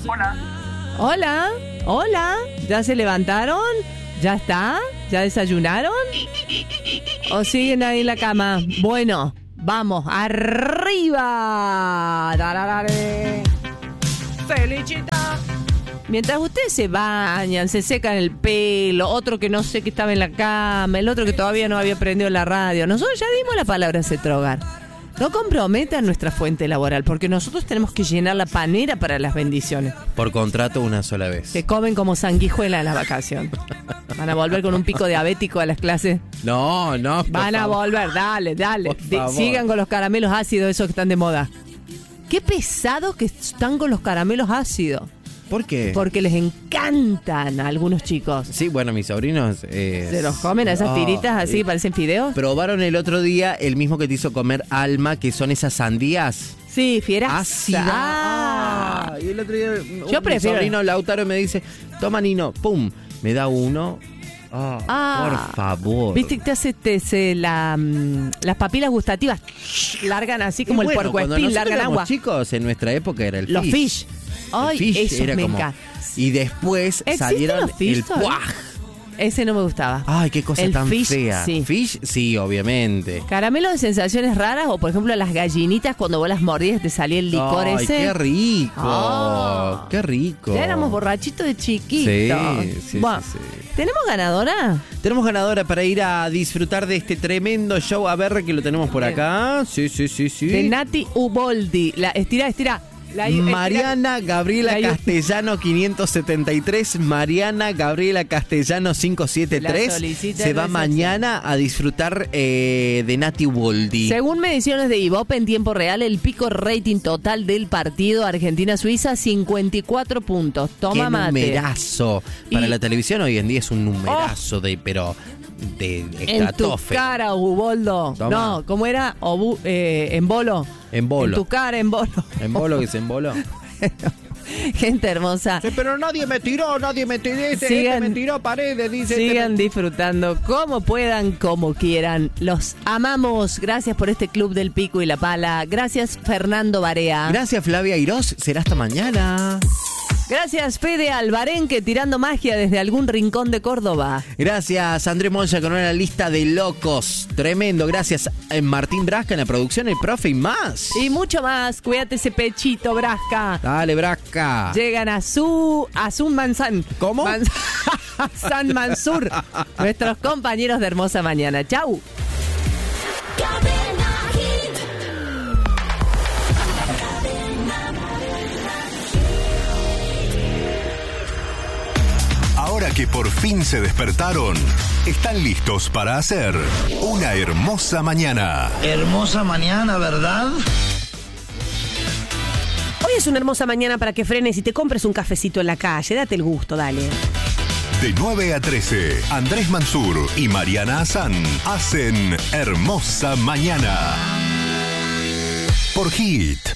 Hola. Hola, hola. ¿Ya se levantaron? ¿Ya está? ¿Ya desayunaron? ¿O siguen ahí en la cama? Bueno, vamos, arriba. Tararare. Felicita. Mientras ustedes se bañan, se secan el pelo, otro que no sé que estaba en la cama, el otro que todavía no había prendido la radio, nosotros ya dimos la palabra a Cetrogar. No comprometan nuestra fuente laboral, porque nosotros tenemos que llenar la panera para las bendiciones. Por contrato una sola vez. Que comen como sanguijuela en la vacación. Van a volver con un pico diabético a las clases. No. Van a volver, dale. Por favor. Sigan con los caramelos ácidos, esos que están de moda. Qué pesados que están con los caramelos ácidos. ¿Por qué? Porque les encantan a algunos chicos. Sí, bueno, mis sobrinos... Se los comen a esas tiritas así que parecen fideos. Probaron el otro día el mismo que te hizo comer Alma, que son esas sandías Sí, fieras. ácidas. Y el otro día Yo prefiero- mi sobrino Lautaro me dice, toma Nino, pum, me da uno. Por favor. Viste que te hace las papilas gustativas largan así como Y el bueno, cuando puercoespín, nosotros largan éramos agua. chicos, en nuestra época era el Los fish. fish. Ay, El fish eso era me como... encanta. Y después ¿Existen salieron los fish el todavía? puaj. Ese no me gustaba. Ay, qué cosa El tan fish, fea. sí. Fish, sí, obviamente. Caramelo de sensaciones raras o por ejemplo las gallinitas cuando vos las mordías te salía el licor Ay, ese. qué rico. Ah. Qué rico. Ya éramos borrachitos de chiquitos. Sí, Bueno, sí. ¿tenemos ganadora? Tenemos ganadora para ir a disfrutar de este tremendo show. A ver, que lo tenemos por acá. Sí. De Nati Uboldi. Estira. Mariana Gabriela la- Castellano 573, Mariana Gabriela Castellano La 573 solicita se va recepción. mañana a disfrutar de Nati Uboldi. Según mediciones de Ivope en tiempo real, el pico rating total del partido Argentina-Suiza, 54 puntos. Toma Qué mate. numerazo. Para Y- la televisión hoy en día es un numerazo de En tu estratosfera. cara, Uboldo. Toma. No, ¿cómo era? En bolo. En bolo. En tu cara, en bolo. ¿En bolo que se emboló? Gente hermosa. Sí, pero nadie me tiró, Sigan- me tiró paredes, dice. Sigan disfrutando como puedan, como quieran. Los amamos. Gracias por este Club del Pico y la Pala. Gracias, Fernando Barea. Gracias, Flavia Irós. Será hasta mañana. Gracias, Fede Alvarenque, tirando magia desde algún rincón de Córdoba. Gracias, André Monza, con una lista de locos. Tremendo. Gracias, Martín Brasca en la producción, el profe y más. Y mucho más. Cuídate ese pechito, Brasca. Dale, Brasca. Llegan a Sun Mansan. ¿Cómo? San Mansur. Nuestros compañeros de Hermosa Mañana. Chau. Ahora que por fin se despertaron, están listos para hacer una hermosa mañana. Hermosa mañana, ¿verdad? Hoy es una hermosa mañana para que frenes y te compres un cafecito en la calle. Date el gusto, dale. De 9 a 13, Andrés Mansur y Mariana Hassan hacen Hermosa Mañana. Por Hit.